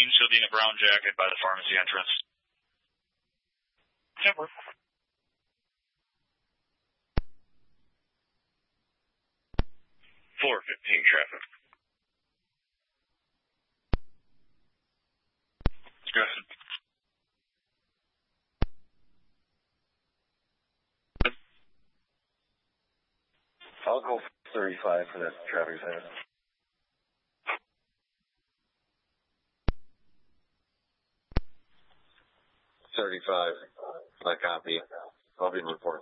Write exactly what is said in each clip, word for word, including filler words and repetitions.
She'll be in a brown jacket by the pharmacy entrance. Temper. four fifteen traffic. Good. I'll go thirty-five for that traffic center. thirty-five. I copy. I'll be in reports.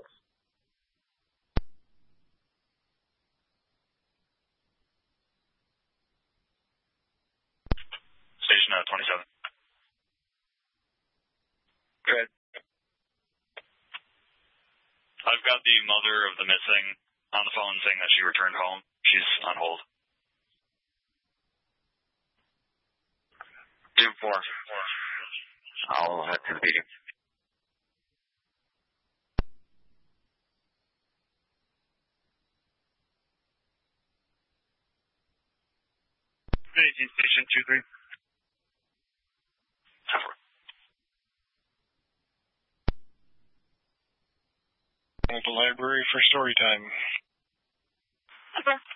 Station uh, twenty-seven. Tread. I've got the mother of the missing on the phone saying that she returned home. She's on hold. Doom four. I'll head to the meeting. eighteen Station two three. At the library for story time. Okay.